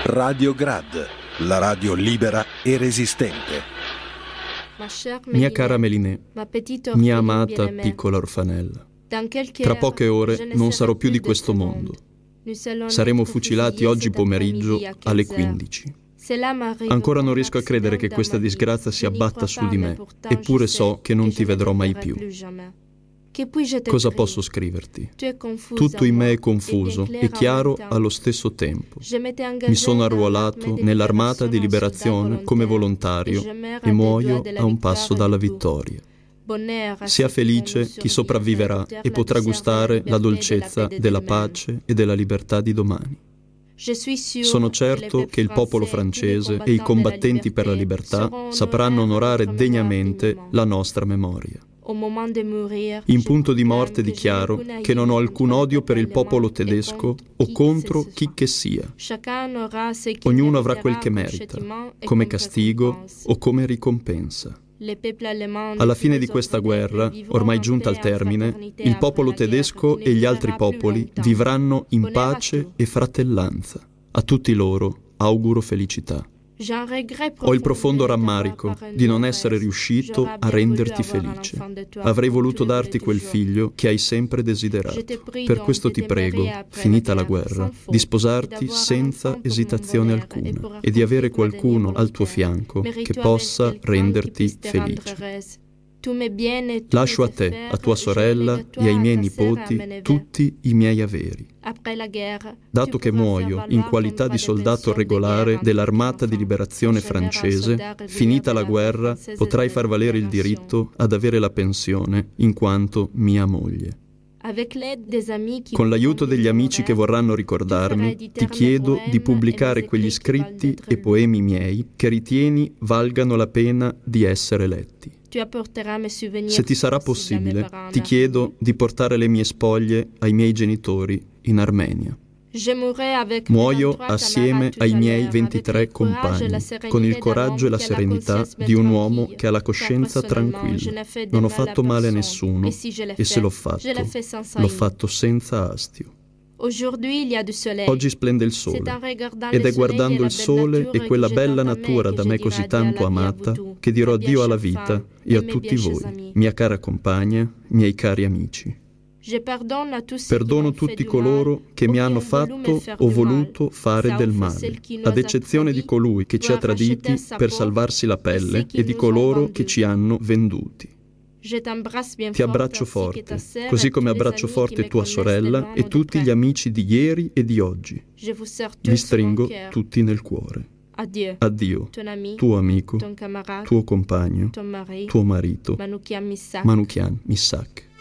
Radio Grad, la radio libera e resistente. Mia cara Mélinée, mia amata piccola orfanella, tra poche ore non sarò più di questo mondo. Saremo fucilati oggi pomeriggio alle 15. Ancora non riesco a credere che questa disgrazia si abbatta su di me, eppure so che non ti vedrò mai più. Cosa posso scriverti? Tutto in me è confuso e chiaro allo stesso tempo. Mi sono arruolato nell'Armata di Liberazione come volontario e muoio a un passo dalla vittoria. Sia felice chi sopravviverà e potrà gustare la dolcezza della pace e della libertà di domani. Sono certo che il popolo francese e i combattenti per la libertà sapranno onorare degnamente la nostra memoria. In punto di morte dichiaro che non ho alcun odio per il popolo tedesco o contro chi che sia. Ognuno avrà quel che merita, come castigo o come ricompensa. Alla fine di questa guerra, ormai giunta al termine, il popolo tedesco e gli altri popoli vivranno in pace e fratellanza. A tutti loro auguro felicità. Ho il profondo rammarico di non essere riuscito a renderti felice. Avrei voluto darti quel figlio che hai sempre desiderato. Per questo ti prego, finita la guerra, di sposarti senza esitazione alcuna e di avere qualcuno al tuo fianco che possa renderti felice. Lascio a te, a tua sorella e ai miei nipoti tutti i miei averi. Dato che muoio in qualità di soldato regolare dell'Armata di Liberazione francese, finita la guerra potrai far valere il diritto ad avere la pensione in quanto mia moglie. Con l'aiuto degli amici che vorranno ricordarmi, ti chiedo di pubblicare quegli scritti e poemi miei che ritieni valgano la pena di essere letti. Se ti sarà possibile, ti chiedo di portare le mie spoglie ai miei genitori in Armenia. Muoio assieme ai miei 23 compagni, con il coraggio e la serenità di un uomo che ha la coscienza tranquilla. Non ho fatto male a nessuno e se l'ho fatto senza astio. Oggi splende il sole ed è guardando il sole e quella bella natura da me così tanto amata che dirò addio alla vita e a tutti voi, mia cara compagna, miei cari amici. Perdono tutti coloro che mi hanno fatto o voluto fare del male, ad eccezione di colui che ci ha traditi per salvarsi la pelle e di coloro che ci hanno venduti. Ti abbraccio forte, così come abbraccio forte tua sorella e tutti gli amici di ieri e di oggi. Li stringo tutti nel cuore. Addio, tuo amico, tuo compagno, tuo marito, Manouchian Missak.